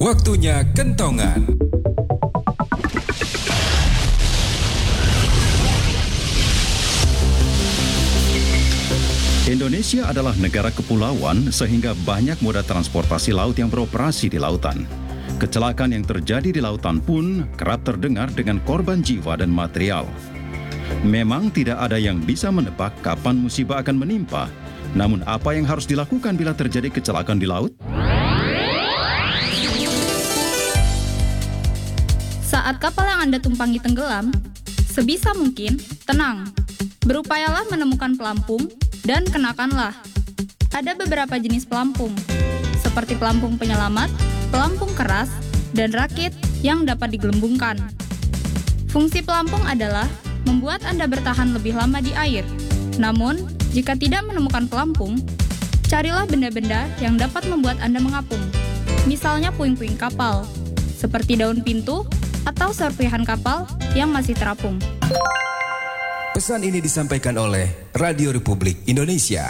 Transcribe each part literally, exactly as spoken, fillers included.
Waktunya kentongan. Indonesia adalah negara kepulauan sehingga banyak moda transportasi laut yang beroperasi di lautan. Kecelakaan yang terjadi di lautan pun kerap terdengar dengan korban jiwa dan material. Memang tidak ada yang bisa menebak kapan musibah akan menimpa. Namun apa yang harus dilakukan bila terjadi kecelakaan di laut? Saat kapal yang Anda tumpangi tenggelam, sebisa mungkin tenang. Berupayalah menemukan pelampung dan kenakanlah. Ada beberapa jenis pelampung, seperti pelampung penyelamat, pelampung keras, dan rakit yang dapat digelembungkan. Fungsi pelampung adalah membuat Anda bertahan lebih lama di air. Namun, jika tidak menemukan pelampung, carilah benda-benda yang dapat membuat Anda mengapung. Misalnya puing-puing kapal, seperti daun pintu atau serpihan kapal yang masih terapung. Pesan ini disampaikan oleh Radio Republik Indonesia.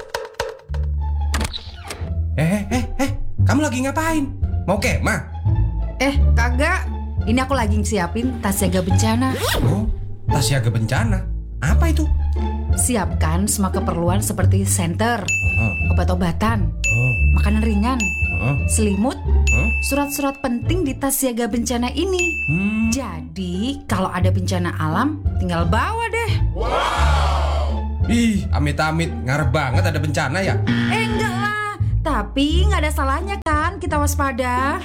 Eh, eh, eh, kamu lagi ngapain? Mau kemah? Eh, kagak. Ini aku lagi siapin tas siaga bencana. Oh, tas siaga bencana? Apa itu? Siapkan semua keperluan seperti senter, Oh, obat-obatan, oh, makanan ringan, oh, selimut, oh. surat-surat penting di tas siaga bencana ini. Hmm. Jadi, kalau ada bencana alam, tinggal bawa deh. Ih, amit-amit, ngarep banget ada bencana ya? Eh, enggak lah. Tapi nggak ada salahnya kan kita waspada.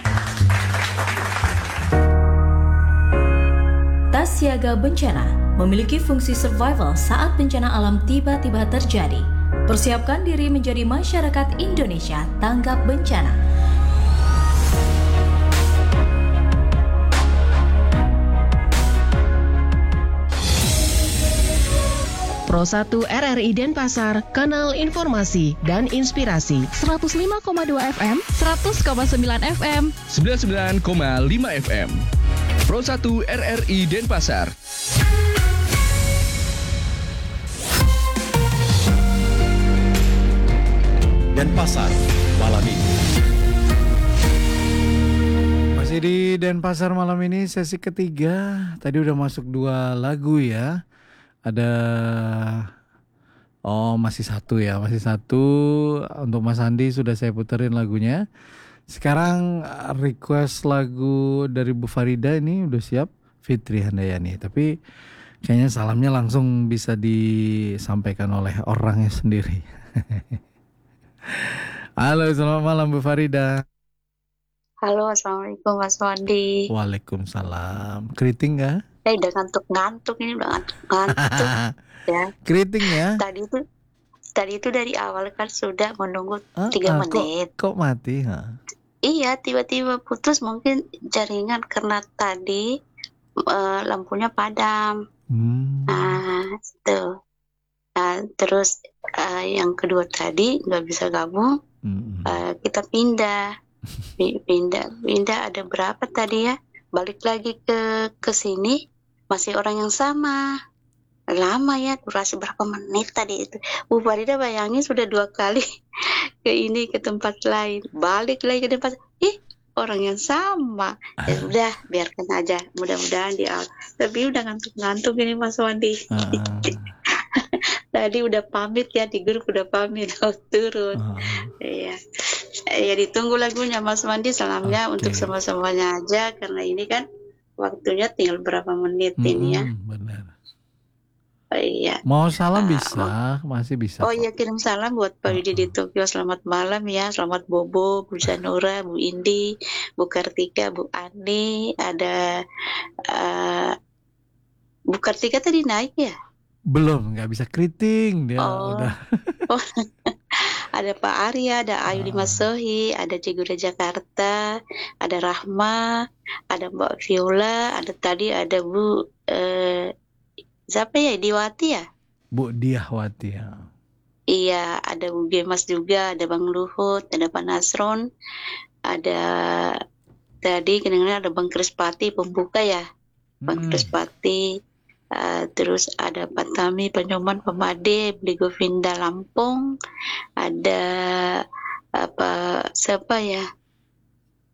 Tas siaga bencana memiliki fungsi survival saat bencana alam tiba-tiba terjadi. Persiapkan diri menjadi masyarakat Indonesia tanggap bencana. Pro satu R R I Denpasar, kanal informasi dan inspirasi. seratus lima koma dua F M, seratus koma sembilan F M, sembilan puluh sembilan koma lima F M. Pro satu R R I Denpasar. Denpasar malam ini. Masih di Denpasar malam ini sesi ketiga. Tadi udah masuk dua lagu ya. Ada Oh masih satu ya, masih satu. Untuk Mas Andi sudah saya puterin lagunya. Sekarang request lagu dari Bu Farida ini udah siap, Fitri Handayani. Tapi kayaknya salamnya langsung bisa disampaikan oleh orangnya sendiri. Halo, selamat malam Bu Farida. Halo, assalamualaikum Mas Wandi. Waalaikumsalam. Keriting nggak? Eh, udah ngantuk-ngantuk ini udah ngantuk-ngantuk ya. Keriting ya? Tadi itu, tadi itu dari awal kan sudah menunggu Ah, tiga ah, menit. Kok, kok mati? Ha? Iya, tiba-tiba putus mungkin jaringan karena tadi uh, lampunya padam. Hmm. Nah, itu. Nah, terus uh, yang kedua tadi nggak bisa gabung. Hmm. Uh, kita pindah. pindah pindah ada berapa tadi ya, balik lagi ke ke sini masih orang yang sama, lama ya, durasi berapa menit tadi itu. Bu Farida bayangin sudah dua kali ke ini ke tempat lain, balik lagi ke tempat, ih orang yang sama. Ya udah biarkan aja, mudah-mudahan dia, tapi udah ngantuk-ngantuk ini Mas Wandi. Uh. Tadi udah pamit ya, di grup udah pamit oh, turun. Iya. Uh. Ya ditunggu lagunya Mas Wandi, salamnya okay. Untuk semua-semuanya aja karena ini kan waktunya tinggal berapa menit hmm, ini ya. Benar. Oh, iya. Mau salam uh, bisa, masih bisa. Oh iya, kirim salam buat Pak Widi uh, di Tokyo. Selamat malam ya, selamat Bobo, Bu Zanura, Bu Indi, Bu Kartika, Bu Ani, ada uh, Bu Kartika tadi naik ya? Belum, nggak bisa keriting dia oh. udah. Oh. Ada Pak Arya, ada Ayu Lima Sohi, ada Ciguda Jakarta, ada Rahma, ada Mbak Viola, ada tadi ada Bu eh, siapa ya, Diwati ya? Bu Diahwati ya. Iya, ada Bu Gemas juga, ada Bang Luhut, ada Pak Nasron, ada tadi kadang-kadang ada Bang Krispati pembuka ya, Bang hmm. Krispati. Uh, terus ada Pak Tami Penyoman Pemade, Beli Govinda Lampung, ada apa siapa ya,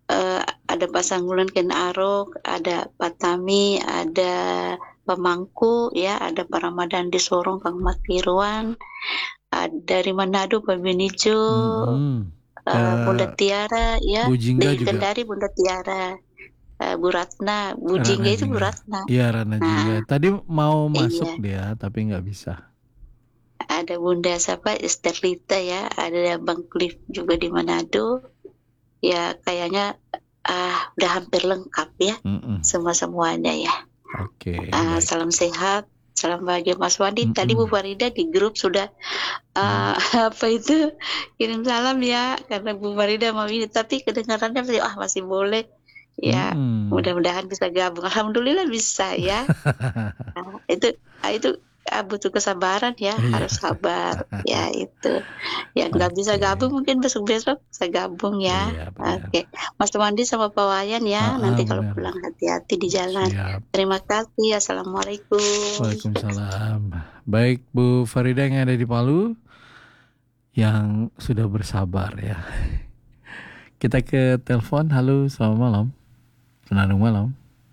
uh, ada Pasanggulan Ken Arok, ada Patami, ada Pemangku, ya, ada Pak Ramadan di Sorong, Kang Matiruan, ada dari Manado Pak Benijo, Hmm. uh, Eh, Bunda Tiara, ya, Bu Jingga di juga. Kendari Bunda Tiara, uh, Bu Ratna, Bu Jingga Rana itu Bu Jingga. Ratna. Iya, Rana Jingga. Nah, Tadi mau iya. masuk dia, tapi nggak bisa. Ada Bunda siapa Esterlita, ya, ada Bang Cliff juga di Manado, ya, kayaknya ah udah hampir lengkap ya, Mm-mm. semua semuanya ya. Oke, Ah, baik. salam sehat, salam bahagia Mas Wandi. Tadi Mm-mm. Bu Farida di grup sudah ah, apa itu kirim salam ya, karena Bu Farida mau ini, tapi kedengarannya masih ah masih boleh. Ya, Mm-mm. mudah-mudahan bisa gabung. Alhamdulillah bisa ya. Nah, itu ah, itu ah, butuh kesabaran ya, Iya. harus sabar ya itu. Yang nggak bisa Oke. gabung mungkin besok-besok bisa gabung ya. Iya, benar. Oke, Mas Wandi sama Pak Wayan Ah, ya. ah, Nanti kalau benar. pulang hati-hati di jalan. Siap. Terima kasih. Assalamualaikum. Waalaikumsalam. Baik, Bu Farida yang ada di Palu, yang sudah bersabar ya. Kita ke telepon. Halo, selamat malam. Senandung malam.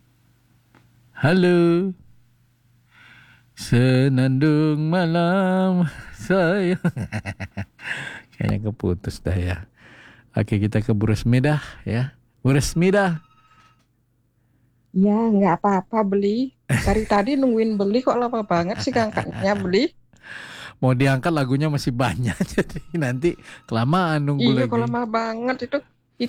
Halo. Senandung malam saya. Kayaknya keputus dah ya. Oke, kita ke Bu Resmidah ya. Bu Resmidah. Ya, nggak apa-apa beli. Dari tadi nungguin beli kok lama banget sih ngangkatnya beli. Mau diangkat lagunya masih banyak, jadi nanti kelamaan nunggu Iya, lagi. kok lama banget itu.